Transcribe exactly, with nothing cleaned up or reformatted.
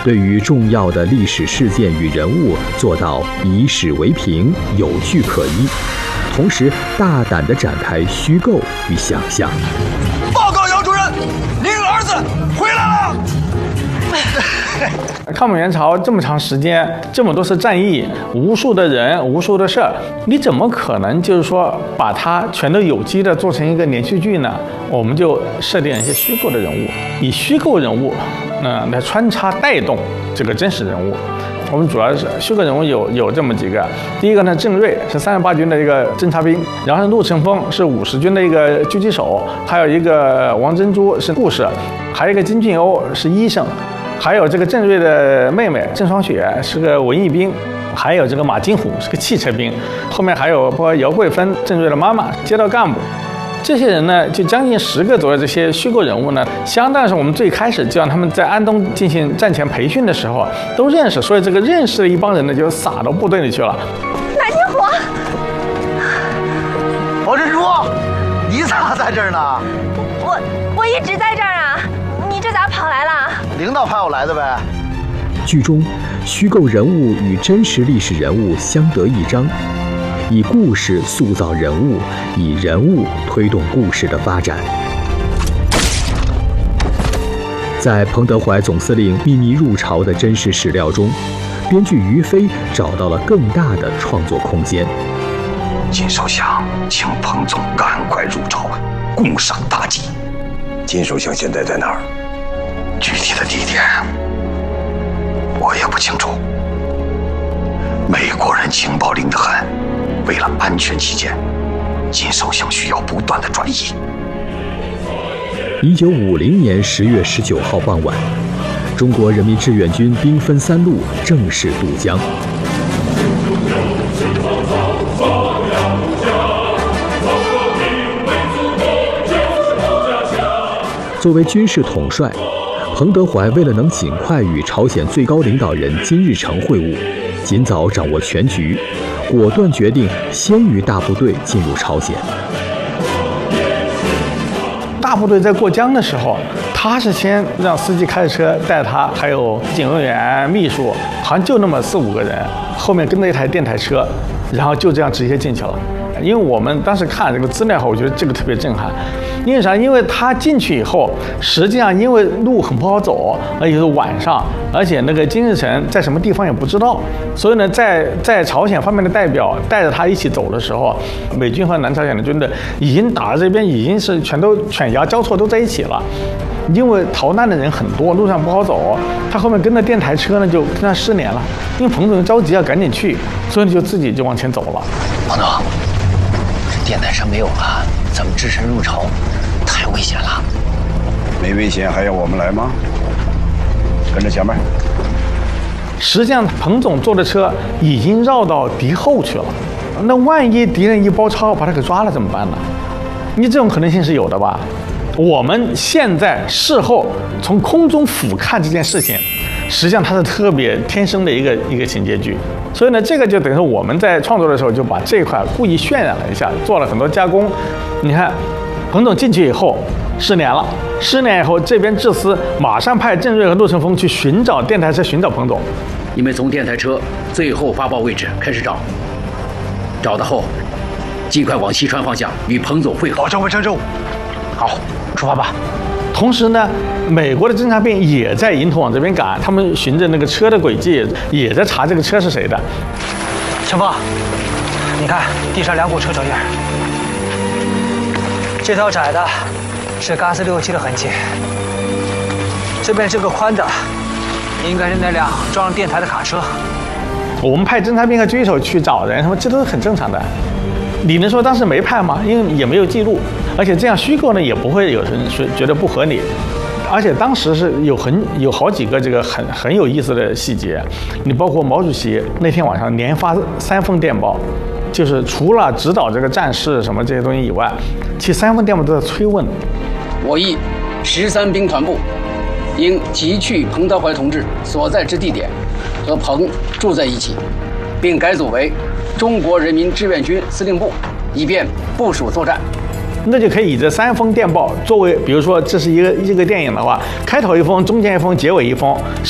对于重要的历史事件与人物做到以史为凭，有据可依，同时大胆地展开虚构与想象。 报告姚主任，您儿子回来了。 抗美援朝这么长时间，这么多次战役，无数的人，无数的事儿，你怎么可能就是说把它全都有机的做成一个连续剧呢？我们就设定一些虚构的人物，以虚构人物，嗯、呃，来穿插带动这个真实人物。我们主要是虚构人物有有这么几个，第一个呢，郑瑞是三十八军的一个侦察兵，然后陆承风是五十军的一个狙击手，还有一个王珍珠是护士，还有一个金俊欧是医生。还有这个郑瑞的妹妹郑双雪是个文艺兵，还有这个马金虎是个汽车兵，后面还有包括姚桂芬郑瑞的妈妈街道干部，这些人呢就将近十个左右，这些虚构人物呢，相当是我们最开始就让他们在安东进行战前培训的时候都认识，所以这个认识的一帮人呢就撒到部队里去了。 马金虎， 王珍珠，你咋在这儿呢？ 我我一直在这儿啊，你这咋跑来了？ 领导派我来的呗。 剧中虚构人物与真实历史人物相得益彰，以故事塑造人物，以人物推动故事的发展。在彭德怀总司令秘密入朝的真实史料中，编剧于飞找到了更大的创作空间。 金首相请彭总赶快入朝，共赏大计。金首相现在在哪儿？具体的地点我也不清楚。美国人情报灵得很，为了安全起见，金首相需要不断的转移。 一九五零年十月十九号傍晚，中国人民志愿军兵分三路正式渡江。作为军事统帅，彭德怀为了能尽快与朝鲜最高领导人金日成会晤，尽早掌握全局，果断决定先于大部队进入朝鲜。 大部队在过江的时候，他是先让司机开着车带他，还有警卫员、秘书，好像就那么四五个人，后面跟着一台电台车，然后就这样直接进去了。因为我们当时看这个资料后，我觉得这个特别震撼。因为啥？因为他进去以后，实际上因为路很不好走，而且是晚上，而且那个金日成在什么地方也不知道，所以呢，在在朝鲜方面的代表带着他一起走的时候，美军和南朝鲜的军队已经打到这边，已经是全都犬牙交错都在一起了。因为逃难的人很多，路上不好走，他后面跟着电台车呢，就跟他失联了。因为彭总着急要赶紧去，所以就自己就往前走了。 彭总，这电台车没有了，怎么支持入朝？太危险了。 没危险还要我们来吗？跟着前面。 实际上，彭总坐的车已经绕到敌后去了。那万一敌人一包抄把他给抓了怎么办呢？你这种可能性是有的吧？我们现在事后从空中俯瞰这件事情，实际上它是特别天生的一个一个情节剧。所以呢，这个就等于说我们在创作的时候就把这一块故意渲染了一下，做了很多加工。你看，彭总进去以后失联了，失联以后这边智司马上派郑瑞和陆承风去寻找电台车，寻找彭总。 你们从电台车最后发报位置开始找，找到后尽快往西川方向与彭总会合。 保证完成任务。 好，出发吧。同时呢，美国的侦察兵也在迎头往这边赶，他们循着那个车的轨迹，也在查这个车是谁的。 陈峰，你看地上两股车脚印，这条窄的是嘎斯六七的痕迹，这边这个宽的应该是那辆装上电台的卡车。 我们派侦察兵和狙击手去找人，他们这都是很正常的。你能说当时没派吗？因为也没有记录，而且这样虚构呢，也不会有人说觉得不合理。而且当时是有很有好几个这个很很有意思的细节，你包括毛主席那天晚上连发三封电报，就是除了指导这个战事什么这些东西以外，其实三封电报都在催问。 我议十三兵团部应急去彭德怀同志所在之地点，和彭住在一起，并改组为中国人民志愿军司令部，以便部署作战。 那就可以以这三封电报作为，比如说这是一个一个电影的话，开头一封，中间一封，结尾一封。